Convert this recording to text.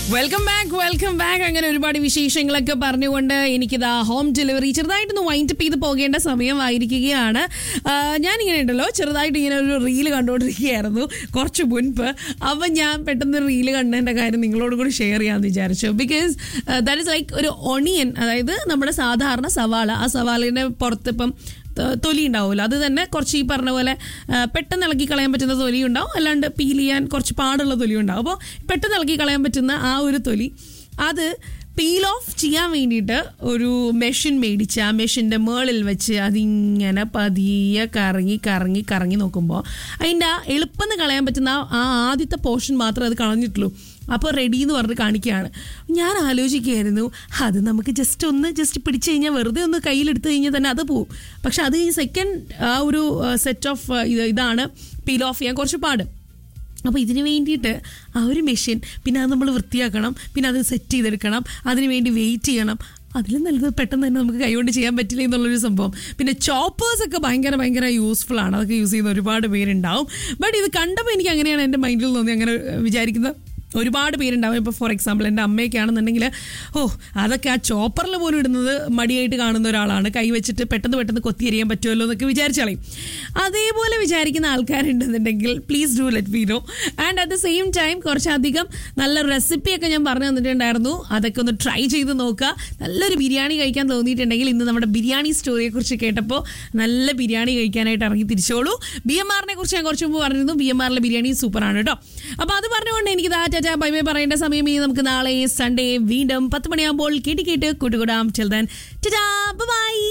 Welcome back. അങ്ങനെ ഒരുപാട് വിശേഷങ്ങളൊക്കെ പറഞ്ഞുകൊണ്ട് എനിക്കിതാ ഹോം ഡെലിവറി ചെറുതായിട്ടൊന്ന് വൈൻഡപ്പ് ചെയ്ത് പോകേണ്ട സമയമായിരിക്കുകയാണ്. ഞാനിങ്ങനെ ഉണ്ടല്ലോ ചെറുതായിട്ട് ഇങ്ങനെ ഒരു റീല് കണ്ടുകൊണ്ടിരിക്കുകയായിരുന്നു കുറച്ച് മുൻപ്. അപ്പം ഞാൻ പെട്ടെന്ന് റീല് കണ്ടതിൻ്റെ കാര്യം നിങ്ങളോട് കൂടി ഷെയർ ചെയ്യാമെന്ന് വിചാരിച്ചു. ബിക്കോസ് ദാറ്റ് ഇസ് ലൈക്ക് ഒരു ഒണിയൻ, അതായത് നമ്മുടെ സാധാരണ സവാള. ആ സവാളിൻ്റെ പുറത്ത് ഇപ്പം തൊലി ഉണ്ടാവുമല്ലോ, അത് തന്നെ കുറച്ച് ഈ പറഞ്ഞ പോലെ പെട്ടെന്ന് ഇളക്കി കളയാൻ പറ്റുന്ന തൊലി ഉണ്ടാവും, അല്ലാണ്ട് പീൽ ചെയ്യാൻ കുറച്ച് പാടുള്ള തൊലി ഉണ്ടാവും. അപ്പോൾ പെട്ടെന്ന് ഇളക്കി കളയാൻ പറ്റുന്ന ആ ഒരു തൊലി അത് പീൽ ഓഫ് ചെയ്യാൻ വേണ്ടിയിട്ട് ഒരു മെഷീൻ മേടിച്ച് ആ മെഷീൻ്റെ മേളിൽ വെച്ച് അതിങ്ങനെ പതിയെ കറങ്ങി നോക്കുമ്പോൾ അതിൻ്റെ ആ എളുപ്പം കളയാൻ പറ്റുന്ന ആ ആദ്യത്തെ പോർഷൻ മാത്രമേ അത് കളഞ്ഞിട്ടുള്ളൂ. അപ്പോൾ റെഡി എന്ന് പറഞ്ഞ് കാണിക്കുകയാണ്. ഞാൻ ആലോചിക്കുകയായിരുന്നു, അത് നമുക്ക് ജസ്റ്റ് പിടിച്ചു കഴിഞ്ഞാൽ വെറുതെ ഒന്ന് കയ്യിലെടുത്ത് കഴിഞ്ഞാൽ തന്നെ അത് പോവും. പക്ഷെ അത് ഈ സെക്കൻഡ് ആ ഒരു സെറ്റ് ഓഫ് ഇതാണ് പീൽ ഓഫ് ചെയ്യാൻ കുറച്ച് പാട്. അപ്പോൾ ഇതിന് വേണ്ടിയിട്ട് ആ ഒരു മെഷീൻ, പിന്നെ അത് നമ്മൾ വൃത്തിയാക്കണം, പിന്നെ അത് സെറ്റ് ചെയ്തെടുക്കണം, അതിന് വേണ്ടി വെയിറ്റ് ചെയ്യണം. അതിലും നല്ലത് പെട്ടെന്ന് തന്നെ നമുക്ക് കൈകൊണ്ട് ചെയ്യാൻ പറ്റില്ല എന്നുള്ളൊരു സംഭവം. പിന്നെ ചോപ്പേഴ്സൊക്കെ ഭയങ്കര യൂസ്ഫുൾ ആണ്, അതൊക്കെ യൂസ് ചെയ്യുന്ന ഒരുപാട് പേരുണ്ടാവും. ബട്ട് ഇത് കണ്ടപ്പോൾ എനിക്ക് അങ്ങനെയാണ് എൻ്റെ മൈൻഡിൽ തോന്നി, അങ്ങനെ വിചാരിക്കുന്നത് ഒരുപാട് പേരുണ്ടാവും. ഇപ്പോൾ ഫോർ എക്സാമ്പിൾ എൻ്റെ അമ്മയൊക്കെ ആണെന്നുണ്ടെങ്കിൽ അതൊക്കെ ആ ചോപ്പറിൽ പോലും ഇടുന്നത് മടിയായിട്ട് കാണുന്ന ഒരാളാണ്. കൈ വെച്ചിട്ട് പെട്ടെന്ന് കൊത്തിയരിയാൻ പറ്റുമല്ലോ എന്നൊക്കെ വിചാരിച്ചാളയും. അതേപോലെ വിചാരിക്കുന്ന ആൾക്കാരുണ്ടെന്നുണ്ടെങ്കിൽ please do let me no. And at the same time കുറച്ചധികം നല്ല റെസിപ്പിയൊക്കെ ഞാൻ പറഞ്ഞു തന്നിട്ടുണ്ടായിരുന്നു, അതൊക്കെ ഒന്ന് ട്രൈ ചെയ്ത് നോക്കുക. നല്ലൊരു ബിരിയാണി കഴിക്കാൻ തോന്നിയിട്ടുണ്ടെങ്കിൽ ഇന്ന് നമ്മുടെ ബിരിയാണി സ്റ്റോറിയെ കുറിച്ച് കേട്ടപ്പോൾ നല്ല ബിരിയാണി കഴിക്കാനായിട്ട് ഇറങ്ങി തിരിച്ചോളൂ. BMR കുറിച്ച് ഞാൻ കുറച്ച് മുമ്പ് പറഞ്ഞിരുന്നു, BMR ബിരിയാണി സൂപ്പറാണ് കേട്ടോ. അപ്പോൾ അത് പറഞ്ഞുകൊണ്ട് എനിക്ക് ബൈ ബൈ പറയേണ്ട സമയം. ഇനി നമുക്ക് നാളെ സൺഡേ വീണ്ടും 10 മണിയാകുമ്പോൾ കേട്ട് കൂട്ടുകൂടാം. Till then tata bye.